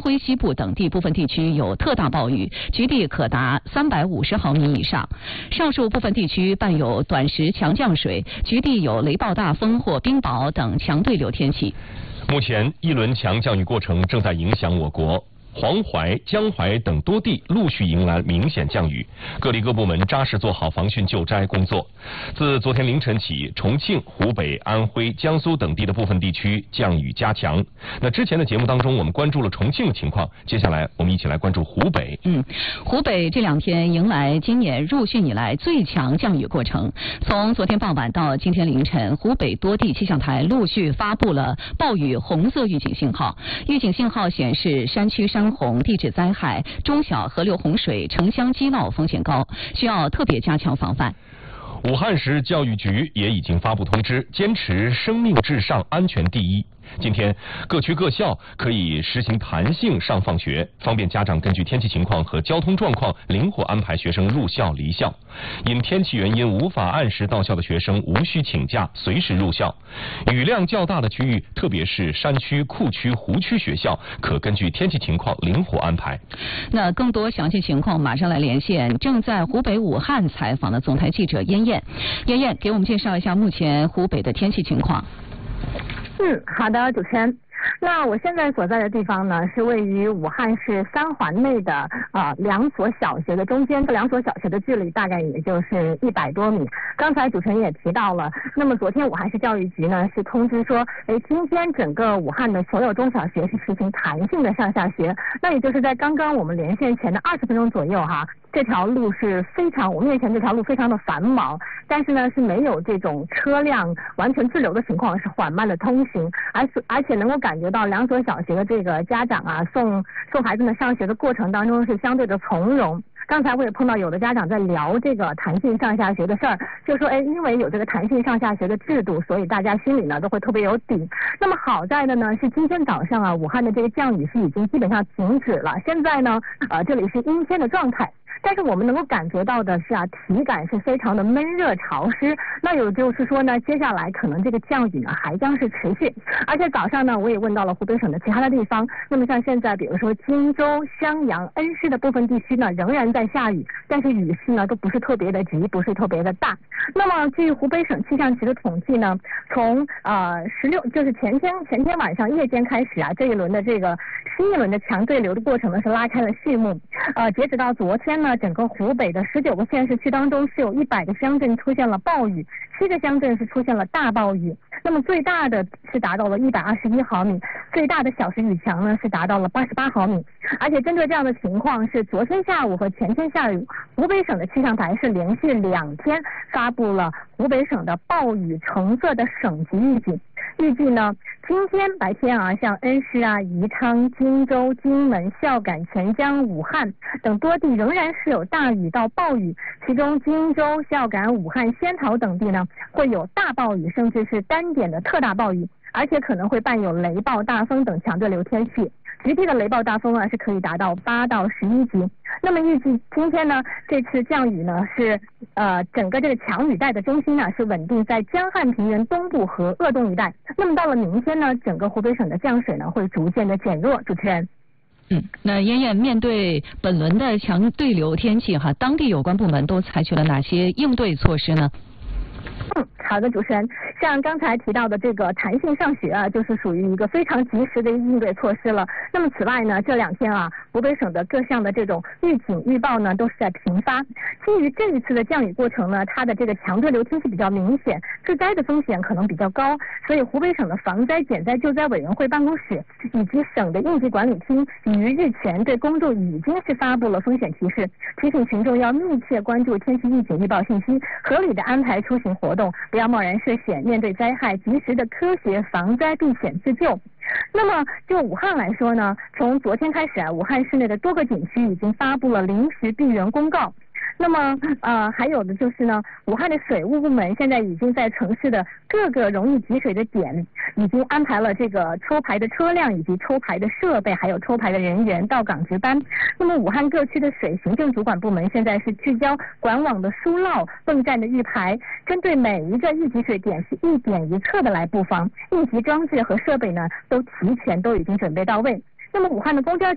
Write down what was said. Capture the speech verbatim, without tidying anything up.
徽西部等地部分地区有特大暴雨，局地可达三百五十毫米以上。上述部分地区伴有短时强降水，局地有雷暴大风或冰雹等强对流天气。 目前，一轮强降雨过程正在影响我国。黄淮、江淮等多地陆续迎来明显降雨，各地各部门扎实做好防汛救灾工作。自昨天凌晨起，重庆、湖北、安徽、江苏等地的部分地区降雨加强。那之前的节目当中，我们关注了重庆的情况，接下来我们一起来关注湖北。 嗯，湖北这两天迎来今年入汛以来最强降雨过程。从昨天傍晚到今天凌晨，湖北多地气象台陆续发布了暴雨红色预警信号，预警信号显示山区山洪、地质灾害、中小河流洪水、城乡激涝风险高，需要特别加强防范。 武汉市教育局也已经发布通知，坚持生命至上、安全第一。今天，各区各校可以实行弹性上放学，方便家长根据天气情况和交通状况灵活安排学生入校离校。因天气原因无法按时到校的学生无需请假，随时入校。雨量较大的区域，特别是山区、库区、湖区学校，可根据天气情况灵活安排。 那更多详细情况，马上来连线正在湖北武汉采访的总台记者燕燕。燕燕，给我们介绍一下目前湖北的天气情况。 嗯，好的，主持人。那我现在所在的地方呢，是位于武汉市三环内的啊、呃、两所小学的中间，这两所小学的距离大概也就是一百多米。刚才主持人也提到了，那么昨天武汉市教育局呢是通知说，哎，今天整个武汉的所有中小学是实行弹性的上下学，那也就是在刚刚我们连线前的二十分钟左右哈。这条路是非常，我面前这条路非常的繁忙，但是呢是没有这种车辆完全滞留的情况，是缓慢的通行，而而且能够感觉到两所小学的这个家长啊送送孩子们上学的过程当中是相对的从容。刚才我也碰到有的家长在聊这个弹性上下学的事儿，就说哎，因为有这个弹性上下学的制度，所以大家心里呢都会特别有底。那么好在的呢是今天早上啊，武汉的这个降雨是已经基本上停止了，现在呢呃这里是阴天的状态。但是我们能够感觉到的是啊，体感是非常的闷热潮湿。那有就是说呢，接下来可能这个降雨呢还将是持续。而且早上呢，我也问到了湖北省的其他的地方，那么像现在比如说荆州、襄阳、恩施的部分地区呢，仍然在下雨，但是雨势呢都不是特别的急，不是特别的大。那么据湖北省气象局的统计呢，从呃十六就是前天前天晚上夜间开始啊，这一轮的这个新一轮的强对流的过程呢是拉开了序幕。呃，截止到昨天呢，整个湖北的十九个县市区当中是有一百个乡镇出现了暴雨，七个乡镇是出现了大暴雨。那么最大的是达到了一百二十一毫米，最大的小时雨强呢是达到了八十八毫米。而且针对这样的情况，是昨天下午和前天下午，湖北省的气象台是连续两天发布了湖北省的暴雨橙色的省级预警。预计呢，今天白天啊，像恩施啊、宜昌、荆州、荆门、孝感、潜江、武汉等多地仍然是有大雨到暴雨，其中荆州、孝感、武汉、仙桃等地呢会有大暴雨，甚至是单点的特大暴雨，而且可能会伴有雷暴、大风等强对流天气。局地的雷暴大风啊是可以达到八到十一级。那么预计今天呢，这次降雨呢是呃整个这个强雨带的中心呢是稳定在江汉平原东部和鄂东一带。那么到了明天呢，整个湖北省的降水呢会逐渐的减弱。主持人。 嗯，那燕燕，面对本轮的强对流天气哈，当地有关部门都采取了哪些应对措施呢？ 嗯，好的，主持人，像刚才提到的这个弹性上学啊，就是属于一个非常及时的应对措施了。那么此外呢，这两天啊，湖北省的各项的这种预警预报呢，都是在频发。基于这一次的降雨过程呢，它的这个强对流天气比较明显，致灾的风险可能比较高，所以湖北省的防灾减灾救灾委员会办公室以及省的应急管理厅已于日前对公众已经是发布了风险提示，提醒群众要密切关注天气预警预报信息，合理的安排出行活动，不要贸然涉险，面对灾害及时的科学防灾避险自救。那么就武汉来说呢，从昨天开始啊，武汉市内的多个景区已经发布了临时闭园公告。那么呃，还有的就是呢，武汉的水务部门现在已经在城市的各个容易积水的点，已经安排了这个抽排的车辆以及抽排的设备，还有抽排的人员到岗值班。那么武汉各区的水行政主管部门现在是聚焦管网的疏涝、泵站的预排，针对每一个易集水点是一点一测的来布防，应急装置和设备呢都提前都已经准备到位。那么武汉的公交